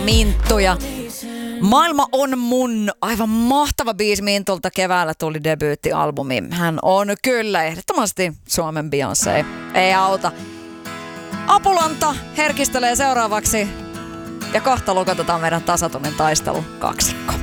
Minttuja. Maailma on mun aivan mahtava biisi Mintulta. Keväällä tuli debyyttialbumi. Hän on kyllä ehdottomasti Suomen Beyoncé. Ei auta. Apulanta herkistelee seuraavaksi. Ja kohta lukotetaan meidän tasatunnin taistelu kaksikko.